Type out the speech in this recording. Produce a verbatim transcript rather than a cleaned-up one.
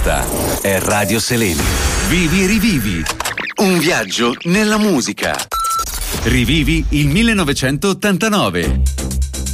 Questa è Radio Seleni. Vivi e rivivi. Un viaggio nella musica. Rivivi il millenovecentottantanove.